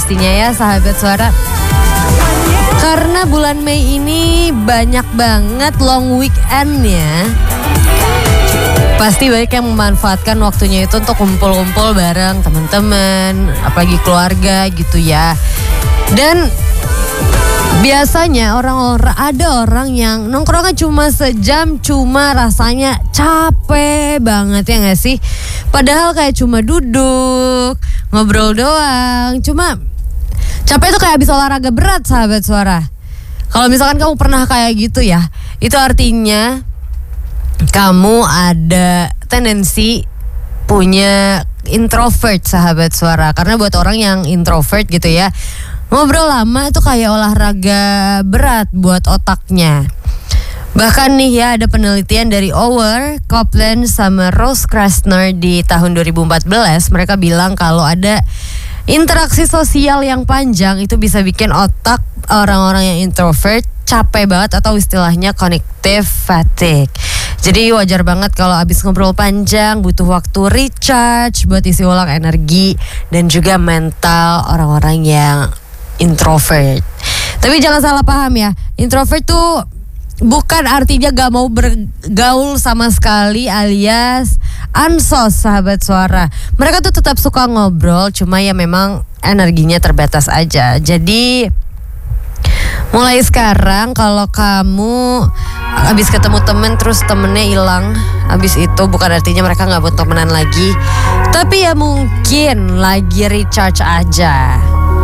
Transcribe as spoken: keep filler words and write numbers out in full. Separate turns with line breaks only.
pastinya ya sahabat suara. Karena bulan Mei ini banyak banget long weekend-nya. Pasti banyak yang memanfaatkan waktunya itu untuk kumpul-kumpul bareng teman-teman, apalagi keluarga gitu ya. Dan biasanya orang-orang ada orang yang nongkrongnya cuma sejam, cuma rasanya capek banget ya gak sih? Padahal kayak cuma duduk, ngobrol doang, cuma capek itu kayak habis olahraga berat sahabat suara. Kalau misalkan kamu pernah kayak gitu ya, itu artinya kamu ada tendensi punya introvert sahabat suara. Karena buat orang yang introvert gitu ya, ngobrol lama itu kayak olahraga berat buat otaknya. Bahkan nih ya ada penelitian dari Ower, Copeland sama Rose Krasner di tahun dua ribu empat belas. Mereka bilang kalau ada interaksi sosial yang panjang itu bisa bikin otak orang-orang yang introvert capek banget atau istilahnya cognitive fatigue. Jadi wajar banget kalau abis ngobrol panjang butuh waktu recharge buat isi ulang energi dan juga mental orang-orang yang introvert. Tapi jangan salah paham ya, introvert tuh bukan artinya gak mau bergaul sama sekali alias ansos sahabat suara. Mereka tuh tetap suka ngobrol, cuma ya memang energinya terbatas aja. Jadi mulai sekarang kalau kamu habis ketemu temen terus temennya hilang, habis itu bukan artinya mereka gak mau temenan lagi, tapi ya mungkin lagi recharge aja.